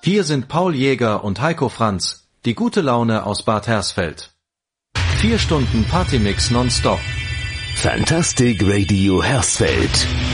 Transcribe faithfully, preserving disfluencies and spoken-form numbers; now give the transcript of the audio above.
Hier sind Paul Jäger und Heiko Franz, die gute Laune aus Bad Hersfeld. Vier Stunden Partymix nonstop. Fantastic Radio Hersfeld.